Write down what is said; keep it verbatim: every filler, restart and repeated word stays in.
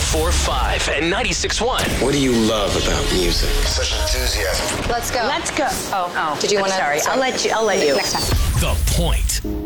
four five and ninety-six point one. What do you love about music? Such enthusiasm. Let's go. Let's go. Oh, Oh, did you I'm want to? sorry. I'll let you. I'll let you. Next time. The Point.